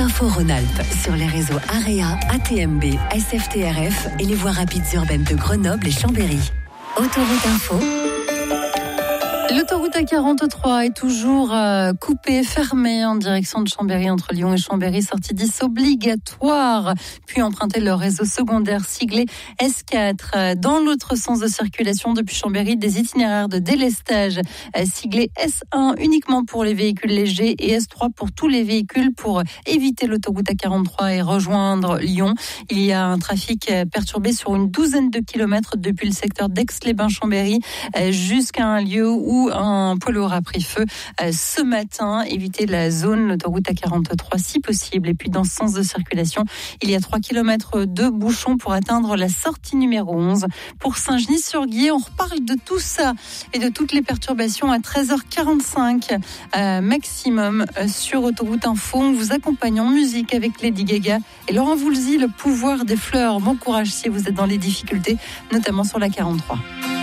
Info Rhône-Alpes sur les réseaux AREA, ATMB, SFTRF et les voies rapides urbaines de Grenoble et Chambéry. Autoroute Info. L'autoroute A43 est toujours coupée, fermée en direction de Chambéry, entre Lyon et Chambéry. Sortie 10 obligatoire, puis emprunter le réseau secondaire siglé S4. Dans l'autre sens de circulation depuis Chambéry, des itinéraires de délestage siglés S1 uniquement pour les véhicules légers et S3 pour tous les véhicules pour éviter l'autoroute A43 et rejoindre Lyon. Il y a un trafic perturbé sur une douzaine de kilomètres depuis le secteur d'Aix-les-Bains-Chambéry jusqu'à un lieu où un poids lourd a pris feu ce matin. Évitez la zone, l'autoroute A43 si possible. Et puis dans ce sens de circulation, il y a 3 km de bouchons pour atteindre la sortie numéro 11. Pour Saint-Genis-sur-Guiers, on reparle de tout ça et de toutes les perturbations à 13h45 maximum sur Autoroute Info. On vous accompagne en musique avec Lady Gaga et Laurent Voulzy, Le pouvoir des fleurs. Bon courage si vous êtes dans les difficultés, notamment sur la 43.